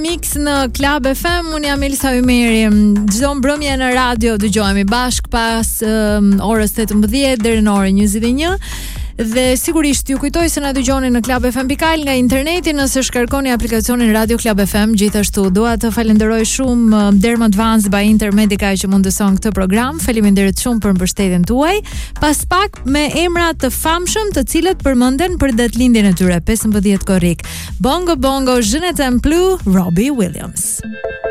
Mix në Club FM, unë jam Elsa Ymeri. Çdo mbrëmje në radio dëgjohemi bashk pas orës 18 deri në orën 21. Dhe sigurisht ju kujtoj se na dëgjoni në Club FM Pikal nga interneti nëse shkarkoni aplikacionin Radio Club FM. Gjithashtu dua të falenderoj shumë Derm Advanced by Intermedica që mundëson këtë program. Faleminderit shumë për mbështetjen tuaj. Pas pak me emra të famshëm të cilët përmenden për datëlindjen e tyre 15 korrik. Bongo Bongo, Je ne t'aime plus, Robbie Williams.